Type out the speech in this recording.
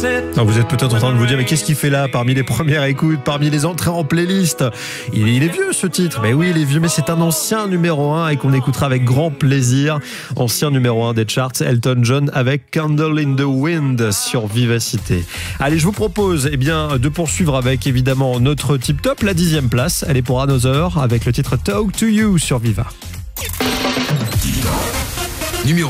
Non, vous êtes peut-être en train de vous dire, mais qu'est-ce qu'il fait là parmi les premières écoutes, parmi les entrées en playlist? Il est vieux ce titre, mais oui, il est vieux, mais c'est un ancien numéro 1 et qu'on écoutera avec grand plaisir. Ancien numéro 1 des charts, Elton John avec Candle in the Wind sur Vivacité. Allez, je vous propose de poursuivre avec évidemment notre tip top, la 10e place. Elle est pour Another avec le titre Talk to You sur Viva. Numéro